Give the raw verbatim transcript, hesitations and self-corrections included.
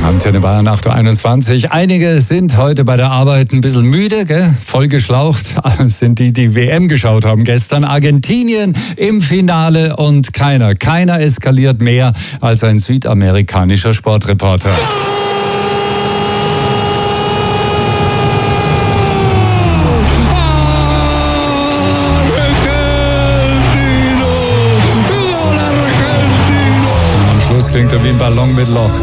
Antenne Bayern acht Uhr einundzwanzig. Einige sind heute bei der Arbeit ein bisschen müde, gell? Vollgeschlaucht sind die, die W M geschaut haben gestern. Argentinien im Finale und keiner, keiner eskaliert mehr als ein südamerikanischer Sportreporter. Am Schluss klingt er wie ein Ballon mit Loch.